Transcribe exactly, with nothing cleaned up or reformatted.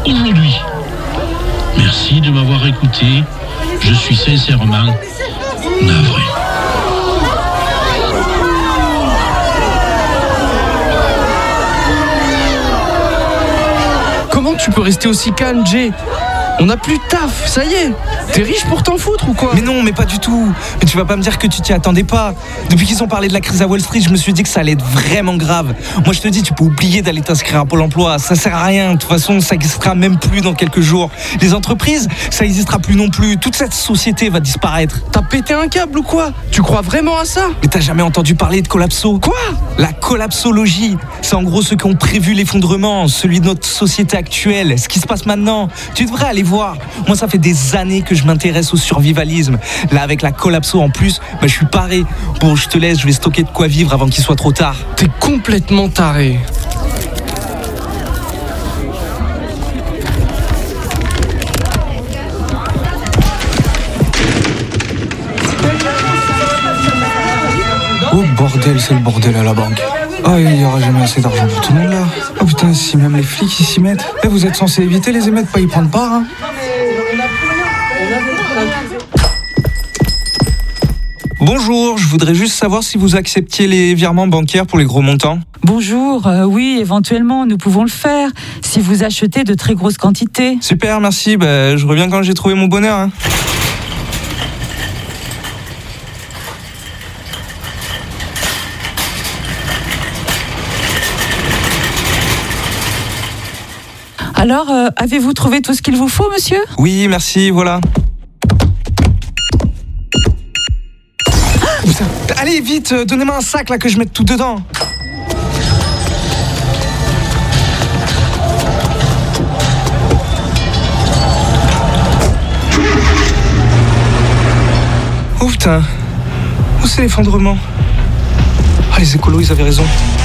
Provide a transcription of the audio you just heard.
aujourd'hui. Merci de m'avoir écouté. Je suis sincèrement navré. Comment tu peux rester aussi calme, Jay ? On n'a plus de taf, ça y est. T'es riche pour t'en foutre ou quoi ? Mais non, mais pas du tout. Mais tu vas pas me dire que tu t'y attendais pas. Depuis qu'ils ont parlé de la crise à Wall Street, je me suis dit que ça allait être vraiment grave. Moi, je te dis, tu peux oublier d'aller t'inscrire à Pôle emploi. Ça sert à rien. De toute façon, ça n'existera même plus dans quelques jours. Les entreprises, ça n'existera plus non plus. Toute cette société va disparaître. T'as pété un câble ou quoi ? Tu crois vraiment à ça ? Mais t'as jamais entendu parler de collapso ? Quoi ? La collapsologie, c'est en gros ceux qui ont prévu l'effondrement, celui de notre société actuelle, ce qui se passe maintenant. Tu devrais aller voir. Moi, ça fait des années que je m'intéresse au survivalisme. Là, avec la collapso en plus, bah, je suis paré. Bon, je te laisse, je vais stocker de quoi vivre avant qu'il soit trop tard. T'es complètement taré. Oh bordel, c'est le bordel à la banque. Ah, il n'y aura jamais assez d'argent pour tout le monde là. Oh putain, si même les flics ils s'y mettent. Eh, vous êtes censés éviter les émeutes, pas y prendre part, hein. Bonjour, je voudrais juste savoir si vous acceptiez les virements bancaires pour les gros montants. Bonjour, euh, oui, éventuellement, nous pouvons le faire, si vous achetez de très grosses quantités. Super, merci, bah, je reviens quand j'ai trouvé mon bonheur. Hein. Alors, euh, avez-vous trouvé tout ce qu'il vous faut, monsieur ? Oui, merci, voilà. Putain, allez, vite, euh, donnez-moi un sac là que je mette tout dedans. Oh putain, où c'est l'effondrement ? Ah, les écolos, ils avaient raison.